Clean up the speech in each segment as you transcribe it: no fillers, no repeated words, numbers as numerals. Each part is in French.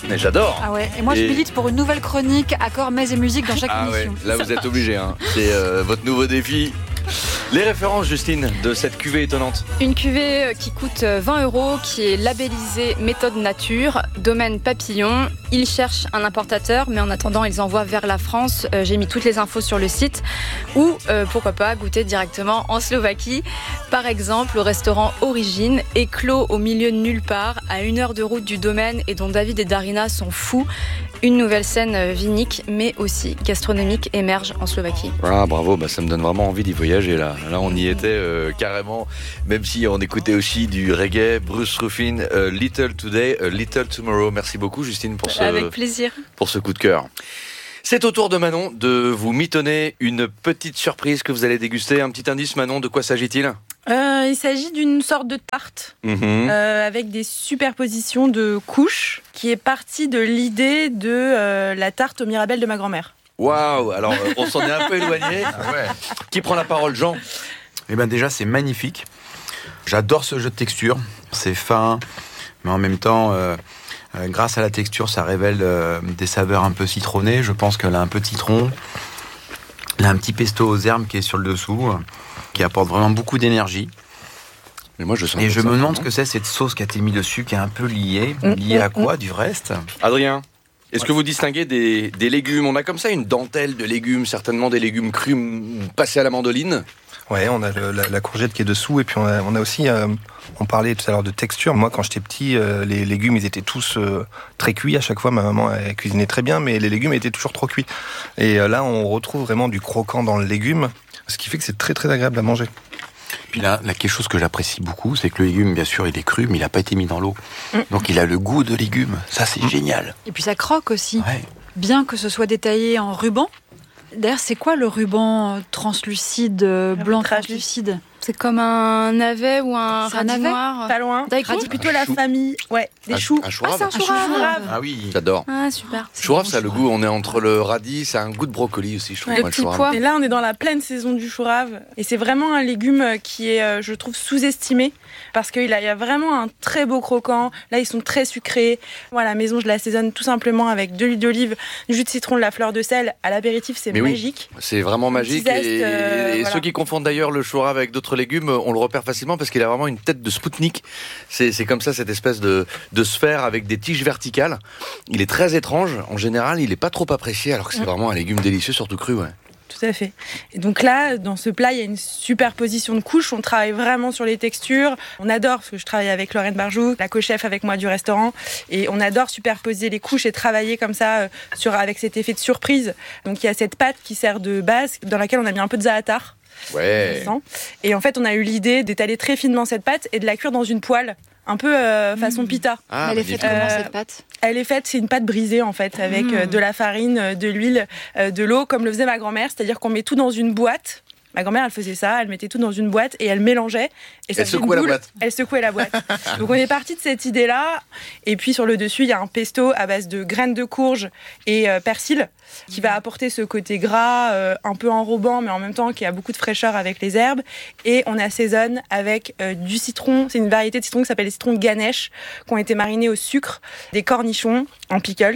Mais j'adore. Ah ouais. Et moi, je milite pour une nouvelle chronique accords, mets et musique dans chaque émission. Ouais. Là, vous êtes obligés. C'est votre nouveau défi. Les références, Justine, de cette cuvée étonnante. Une cuvée qui coûte 20 €, qui est labellisée méthode nature, domaine papillon. Ils cherchent un importateur, mais en attendant, ils envoient vers la France. J'ai mis toutes les infos sur le site. Ou, pourquoi pas, goûter directement en Slovaquie. Par exemple, au restaurant Origine, éclos au milieu de nulle part, à 1 heure de route du domaine et dont David et Darina sont fous. Une nouvelle scène vinique, mais aussi gastronomique, émerge en Slovaquie. Ah, bravo, ça me donne vraiment envie d'y voyager là. Là, on y était carrément, même si on écoutait aussi du reggae. Bruce Ruffin, Little Today, Little Tomorrow. Merci beaucoup, Justine, Avec plaisir. Pour ce coup de cœur. C'est au tour de Manon de vous mitonner une petite surprise que vous allez déguster. Un petit indice, Manon, de quoi s'agit-il ? Il s'agit d'une sorte de tarte avec des superpositions de couches qui est partie de l'idée de la tarte aux mirabelles de ma grand-mère. Waouh, alors on s'en est un peu éloigné. Ouais. Qui prend la parole, Jean ? Déjà, c'est magnifique. J'adore ce jeu de texture. C'est fin, mais en même temps, grâce à la texture, ça révèle des saveurs un peu citronnées. Je pense qu'elle a un peu de citron. Elle a un petit pesto aux herbes qui est sur le dessous, qui apporte vraiment beaucoup d'énergie. Mais moi, je me demande ce que c'est cette sauce qui a été mise dessus, qui est un peu liée. Liée à quoi, du reste ? Adrien, est-ce que vous distinguez des légumes ? On a comme ça une dentelle de légumes, certainement des légumes crus passés à la mandoline. Ouais, on a la courgette qui est dessous, et puis on a aussi, on parlait tout à l'heure de texture. Moi, quand j'étais petit, les légumes, ils étaient tous très cuits. À chaque fois, ma maman, elle cuisinait très bien, mais les légumes étaient toujours trop cuits. Et là, on retrouve vraiment du croquant dans le légume, ce qui fait que c'est très très agréable à manger. Puis là, quelque chose que j'apprécie beaucoup, c'est que le légume, bien sûr, il est cru, mais il n'a pas été mis dans l'eau. Donc il a le goût de légume. Ça, c'est génial. Et puis ça croque aussi. Ouais. Bien que ce soit détaillé en ruban. D'ailleurs, c'est quoi le ruban translucide, blanc translucide ? C'est comme un navet ou un C'est un radis navet noir. Pas loin. Daikon. Plutôt la famille. Ouais, des choux. Un chou-rave. C'est un chou-rave. Ah oui. J'adore. Ah, super. Chou-rave, ça a le goût, on est entre le radis, ça a un goût de brocoli aussi, je trouve. Le moi, petit chou-rave. pois. Et là, on est dans la pleine saison du chou-rave. Et c'est vraiment un légume qui est, je trouve, sous-estimé. Parce qu'il y a vraiment un très beau croquant. Là, ils sont très sucrés. Moi, à la maison, je l'assaisonne tout simplement avec de l'huile d'olive, du jus de citron, de la fleur de sel. À l'apéritif, c'est magique. Oui, c'est vraiment magique. Zeste, Et voilà. ceux qui confondent d'ailleurs le chou-rave avec d'autres légumes, on le repère facilement parce qu'il a vraiment une tête de Spoutnik. C'est comme ça, cette espèce de sphère avec des tiges verticales. Il est très étrange. En général, il n'est pas trop apprécié alors que c'est vraiment un légume délicieux, surtout cru. Ouais. Tout à fait. Et donc là, dans ce plat, il y a une superposition de couches. On travaille vraiment sur les textures. On adore, parce que je travaille avec Lorraine Barjou, la co-chef avec moi du restaurant. Et on adore superposer les couches et travailler comme ça, avec cet effet de surprise. Donc il y a cette pâte qui sert de base, dans laquelle on a mis un peu de za'atar. Ouais. Et en fait, on a eu l'idée d'étaler très finement cette pâte et de la cuire dans une poêle. Un peu façon pita. Ah, Elle est faite comment cette pâte ? Elle est faite, c'est une pâte brisée en fait, avec de la farine, de l'huile, de l'eau, comme le faisait ma grand-mère. C'est-à-dire qu'on met tout dans une boîte. Ma grand-mère, elle faisait ça, elle mettait tout dans une boîte et elle mélangeait. Et ça Elle faisait une secouait la boule. boîte. Elle secouait la boîte. Donc on est parti de cette idée-là. Et puis sur le dessus, il y a un pesto à base de graines de courge et persil qui va apporter ce côté gras, un peu enrobant, mais en même temps qui a beaucoup de fraîcheur avec les herbes. Et on assaisonne avec du citron. C'est une variété de citron qui s'appelle les citrons Ganesh, qui ont été marinés au sucre, des cornichons en pickles.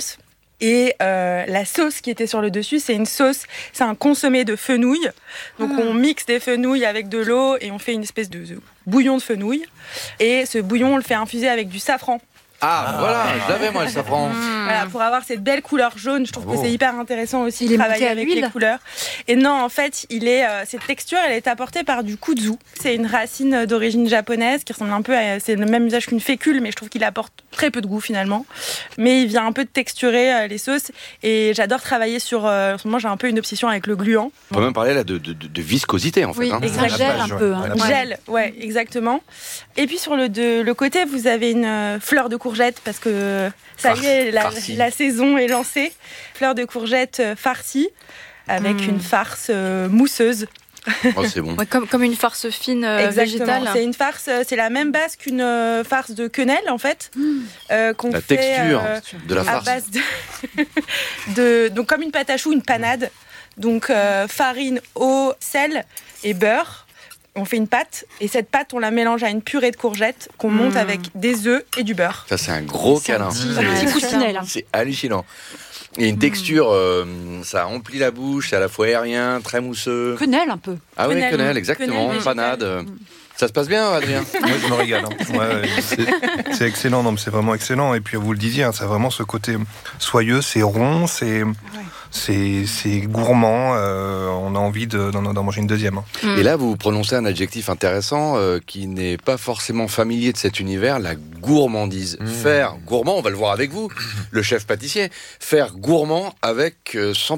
Et la sauce qui était sur le dessus, c'est un consommé de fenouil. Donc on mixe des fenouils avec de l'eau et on fait une espèce de bouillon de fenouil. Et ce bouillon, on le fait infuser avec du safran. Ah, voilà, je l'avais moi le safran. Voilà, pour avoir cette belle couleur jaune, je trouve que c'est hyper intéressant aussi Il de est travailler monté à avec l'huile. les couleurs. Et non, en fait, cette texture, elle est apportée par du kudzu. C'est une racine d'origine japonaise qui ressemble un peu c'est le même usage qu'une fécule, mais je trouve qu'il apporte très peu de goût finalement. Mais il vient un peu de texturer les sauces. Et j'adore travailler sur. En ce moment, j'ai un peu une obsession avec le gluant. On peut même parler là de viscosité en fait. Oui, hein. ça gèle un peu. Hein. Ouais. Gel, ouais, exactement. Et puis sur le côté, vous avez une fleur de courgette parce que ça y est, la saison est lancée. Fleur de courgette farcie avec une farce mousseuse. Oh, c'est bon. Ouais, comme une farce fine végétale. C'est une farce, c'est la même base qu'une farce de quenelle en fait. Qu'on La fait, texture de la à farce. base donc comme une pâte à choux, une panade. Donc farine, eau, sel et beurre. On fait une pâte et cette pâte, on la mélange à une purée de courgettes qu'on monte avec des œufs et du beurre. Ça, c'est un gros câlin. Un petit coussinet, là. C'est hallucinant. Il y a une texture, ça emplit la bouche, c'est à la fois aérien, très mousseux. Quenelle un peu. Ah oui, Quenelle. quenelle, exactement, Quenelle panade. Ça se passe bien, Adrien? Moi, je me régale. Ouais, c'est excellent, non, mais c'est vraiment excellent. Et puis, vous le disiez, ça a vraiment ce côté soyeux, c'est rond, c'est gourmand. On a envie d'en manger une deuxième. Et là, vous prononcez un adjectif intéressant qui n'est pas forcément familier de cet univers, la gourmandise. Faire gourmand, on va le voir avec vous, le chef pâtissier, faire gourmand avec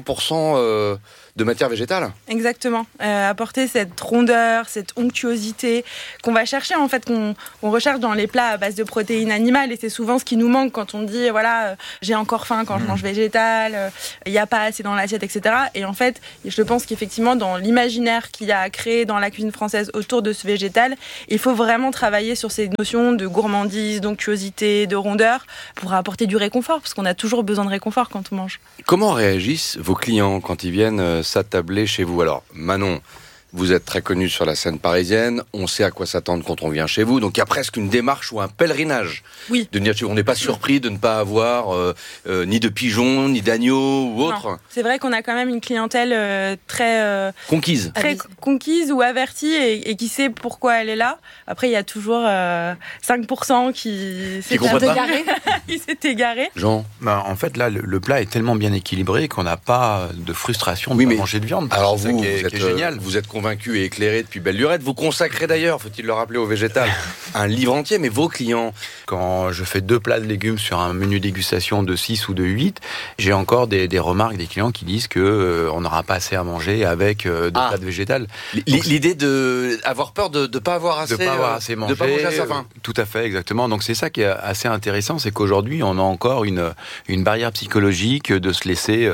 100% de matière végétale. Exactement. Apporter cette rondeur, cette onctuosité qu'on va chercher, en fait, qu'on recherche dans les plats à base de protéines animales. Et c'est souvent ce qui nous manque quand on dit, voilà, j'ai encore faim quand je mange végétal, il n'y a pas assez dans l'assiette, etc. Et en fait, je pense qu'effectivement, dans l'imaginaire qu'il y a à créer dans la cuisine française autour de ce végétal, il faut vraiment travailler sur ces notions de gourmandise, d'onctuosité, de rondeur, pour apporter du réconfort, parce qu'on a toujours besoin de réconfort quand on mange. Comment réagissent vos clients quand ils viennent s'attabler chez vous? Alors, Manon, vous êtes très connue sur la scène parisienne, on sait à quoi s'attendre quand on vient chez vous, donc il y a presque une démarche ou un pèlerinage. Oui. De dire, on n'est pas surpris de ne pas avoir ni de pigeons, ni d'agneaux ou autre. Non. C'est vrai qu'on a quand même une clientèle très Conquise. conquise ou avertie et qui sait pourquoi elle est là. Après, il y a toujours 5% qui s'est égaré. Il s'est égaré. Jean? En fait, là, le plat est tellement bien équilibré qu'on n'a pas de frustration de pas manger de viande. Alors c'est vous, ça qui est génial. Vous êtes convaincu et éclairé depuis belle lurette. Vous consacrez d'ailleurs, faut-il le rappeler, au végétal, un livre entier. Mais vos clients, quand je fais 2 plats de légumes sur un menu dégustation de 6 ou de 8, j'ai encore des remarques des clients qui disent que on n'aura pas assez à manger avec 2 plats de végétal. L'idée de avoir peur de pas avoir assez, de pas avoir assez mangé, de pas manger à sa faim. Tout à fait, exactement. Donc c'est ça qui est assez intéressant, c'est qu'aujourd'hui on a encore une barrière psychologique de se laisser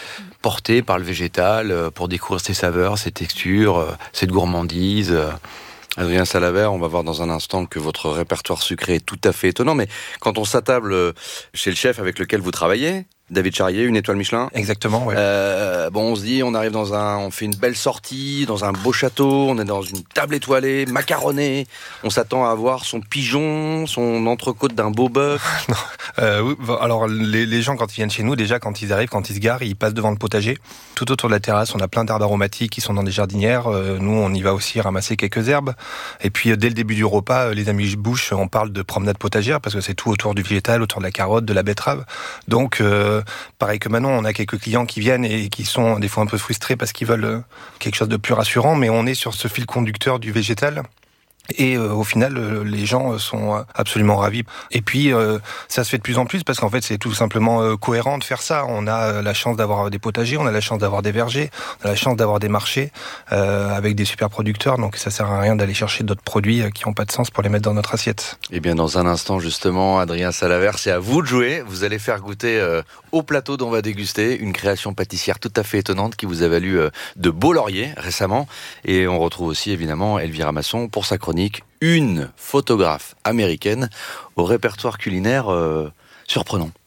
porter par le végétal pour découvrir ses saveurs, ses textures, cette gourmandise. Adrien Salavert, on va voir dans un instant que votre répertoire sucré est tout à fait étonnant, mais quand on s'attable chez le chef avec lequel vous travaillez, David Charrier, une étoile Michelin. Exactement, ouais. On se dit, on arrive on fait une belle sortie, dans un beau château, on est dans une table étoilée, macaronnée, on s'attend à avoir son pigeon, son entrecôte d'un beau bœuf. Oui, alors les gens quand ils viennent chez nous, déjà quand ils arrivent, quand ils se garent, ils passent devant le potager. Tout autour de la terrasse, on a plein d'arbres aromatiques qui sont dans des jardinières. Nous, on y va aussi ramasser quelques herbes. Et puis dès le début du repas, les amis bouches, on parle de promenade potagère parce que c'est tout autour du végétal, autour de la carotte, de la betterave. Donc pareil que Manon, on a quelques clients qui viennent et qui sont des fois un peu frustrés parce qu'ils veulent quelque chose de plus rassurant, mais on est sur ce fil conducteur du végétal. Et au final, les gens sont absolument ravis. Et puis, ça se fait de plus en plus parce qu'en fait, c'est tout simplement cohérent de faire ça. On a la chance d'avoir des potagers, on a la chance d'avoir des vergers, on a la chance d'avoir des marchés avec des super producteurs. Donc, ça sert à rien d'aller chercher d'autres produits qui n'ont pas de sens pour les mettre dans notre assiette. Eh bien, dans un instant, justement, Adrien Salavert, c'est à vous de jouer. Vous allez faire goûter au plateau dont on va déguster une création pâtissière tout à fait étonnante qui vous a valu de beaux lauriers récemment. Et on retrouve aussi, évidemment, Elvira Masson pour sa chronique. Une photographe américaine au répertoire culinaire surprenant.